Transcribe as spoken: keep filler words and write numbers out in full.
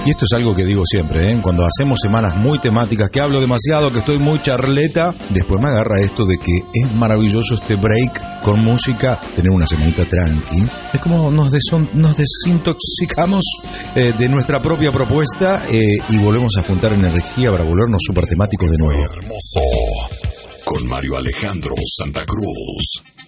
Y esto es algo que digo siempre, ¿eh? Cuando hacemos semanas muy temáticas, que hablo demasiado, que estoy muy charleta, después me agarra esto de que es maravilloso este break con música, tener una semanita tranqui. Es como nos, deson- nos desintoxicamos eh, de nuestra propia propuesta eh, y volvemos a juntar energía para volvernos súper temáticos de nuevo. Hermoso. Con Mario Alejandro Santa Cruz.